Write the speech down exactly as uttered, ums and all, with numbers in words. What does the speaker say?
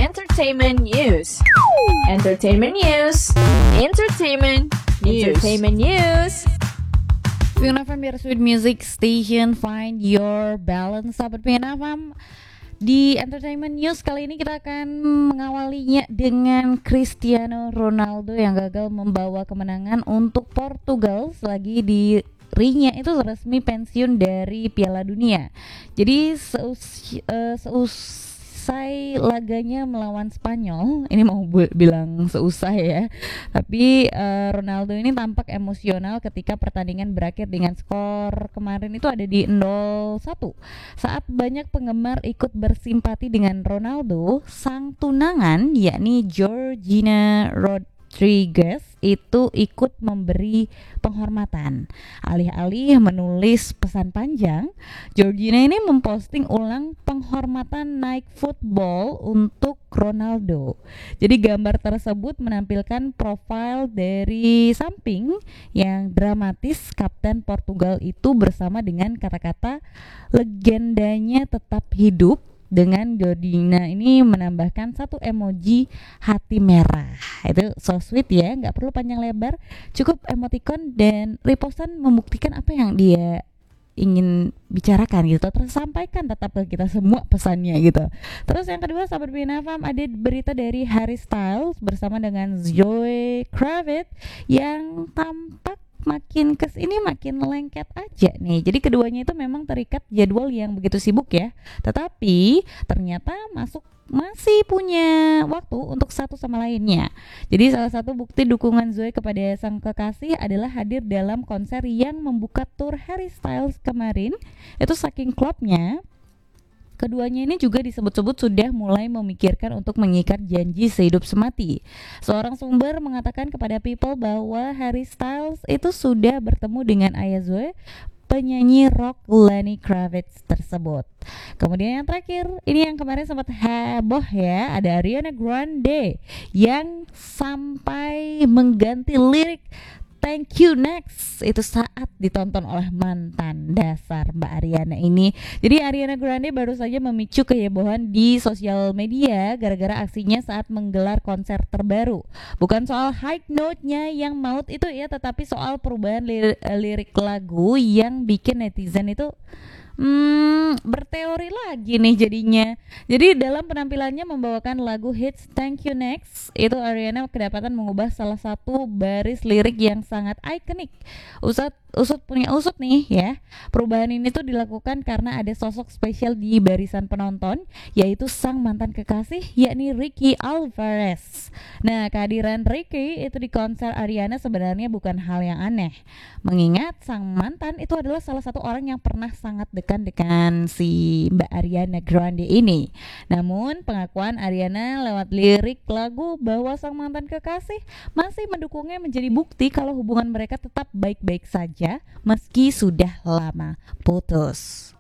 Entertainment News. Entertainment News. Entertainment News. Entertainment News. P N F M Biar Sweet Music Station, find your balance. Sahabat P N F M, di Entertainment News kali ini kita akan mengawalinya dengan Cristiano Ronaldo yang gagal membawa kemenangan untuk Portugal selagi di dirinya itu resmi pensiun dari Piala Dunia. Jadi seus, uh, seusai laganya melawan Spanyol, ini mau bu- bilang seusai ya, tapi uh, Ronaldo ini tampak emosional ketika pertandingan berakhir dengan skor kemarin itu ada di nol satu. Saat banyak penggemar ikut bersimpati dengan Ronaldo, sang tunangan yakni Georgina Rodriguez itu ikut memberi penghormatan. Alih-alih menulis pesan panjang, Georgina ini memposting ulang penghormatan Nike Football untuk Ronaldo. Jadi gambar tersebut menampilkan profil dari samping yang dramatis Kapten Portugal itu bersama dengan kata-kata legendanya tetap hidup. Dengan Georgina ini menambahkan satu emoji hati merah. Itu so sweet ya, nggak perlu panjang lebar, cukup emoticon dan repostan membuktikan apa yang dia ingin bicarakan gitu, tersampaikan tetap ke kita semua pesannya gitu. Terus yang kedua, sahabat B N F M, ada berita dari Harry Styles bersama dengan Zoe Kravitz yang tampak makin kesini makin lengket aja nih. Jadi keduanya itu memang terikat jadwal yang begitu sibuk ya, tetapi ternyata masuk masih punya waktu untuk satu sama lainnya. Jadi salah satu bukti dukungan Zoe kepada sang kekasih adalah hadir dalam konser yang membuka tur Harry Styles kemarin. Itu saking klopnya, keduanya ini juga disebut-sebut sudah mulai memikirkan untuk mengikat janji sehidup semati. Seorang sumber mengatakan kepada People bahwa Harry Styles itu sudah bertemu dengan ayah Zoe, penyanyi rock Lenny Kravitz tersebut. Kemudian yang terakhir, ini yang kemarin sempat heboh ya, ada Ariana Grande yang sampai mengganti lirik Thank You Next itu saat ditonton oleh mantan dasar Mbak Ariana ini. Jadi Ariana Grande baru saja memicu kehebohan di sosial media gara-gara aksinya saat menggelar konser terbaru. Bukan soal high note-nya yang maut itu ya, tetapi soal perubahan lir- lirik lagu yang bikin netizen itu Hmm, berteori lagi nih jadinya. Jadi dalam penampilannya membawakan lagu hits Thank You Next, itu Ariana kedapatan mengubah salah satu baris lirik yang sangat ikonik. Usut usut punya usut nih ya. Perubahan ini tuh dilakukan karena ada sosok spesial di barisan penonton, yaitu sang mantan kekasih yakni Ricky Alvarez. Nah, kehadiran Ricky itu di konser Ariana sebenarnya bukan hal yang aneh, mengingat sang mantan itu adalah salah satu orang yang pernah sangat dekat dengan si Mbak Ariana Grande ini. Namun pengakuan Ariana lewat lirik lagu bahwa sang mantan kekasih masih mendukungnya menjadi bukti kalau hubungan mereka tetap baik-baik saja meski sudah lama putus.